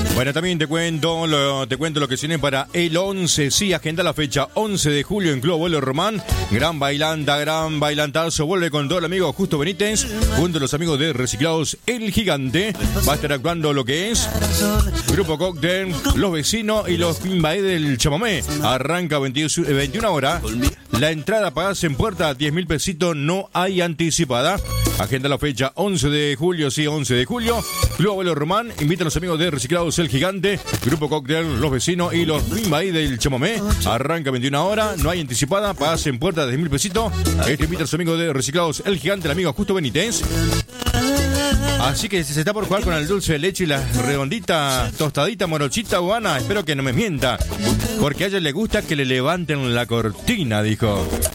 Bueno, también te cuento lo que se viene para el 11. Sí, agenda la fecha 11 de julio en Club Abuelo Román. Gran bailantazo. Vuelve con todo el amigo Justo Benítez, junto a los amigos de Reciclados El Gigante. Va a estar actuando lo que es Grupo Cóctel, Los Vecinos y los Pimbae del Chamamé. Arranca 21 horas. La entrada pagás en puerta, 10.000 pesitos, no hay anticipada. Agenda la fecha 11 de julio, sí, 11 de julio. Club Abuelo Román invita a los amigos de Reciclados El Gigante, Grupo Cóctel, Los Vecinos y los Pimbaí del Chamamé. Arranca 21 horas, no hay anticipada, pagás en puerta, 10.000 pesitos. Invita a los amigos de Reciclados El Gigante, el amigo Justo Benítez. Así que se está por jugar con el dulce de leche y la redondita, tostadita, morochita cubana. Espero que no me mienta, porque a ella le gusta que le levanten la cortina, dijo.